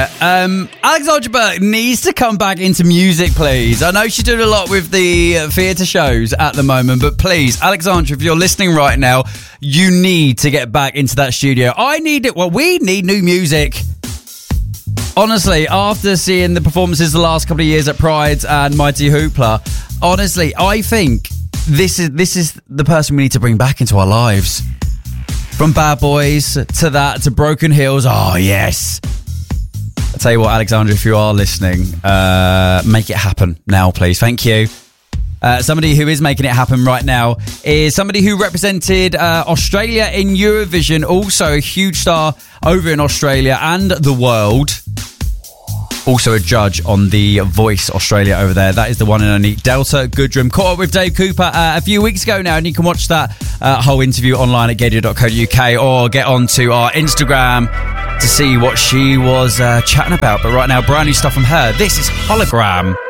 Yeah. Alexandra Burke needs to come back into music, please. I know she's doing a lot with the theatre shows at the moment, but please, Alexandra, if you're listening right now, you need to get back into that studio. I need it. Well, we need new music. Honestly, after seeing the performances the last couple of years at Pride and Mighty Hoopla, honestly, I think this is the person we need to bring back into our lives. From Bad Boys to that to Broken Hills. Oh, yes. I tell you what, Alexandra, if you are listening, make it happen now, please. Thank you. Somebody who is making it happen right now is somebody who represented Australia in Eurovision, also a huge star over in Australia and the world. Also a judge on The Voice Australia over there. That is the one and only Delta Goodrem. Caught up with Dave Cooper a few weeks ago now, and you can watch that whole interview online at gadio.co.uk or get onto our Instagram to see what she was chatting about. But right now, brand new stuff from her. This is Hologram.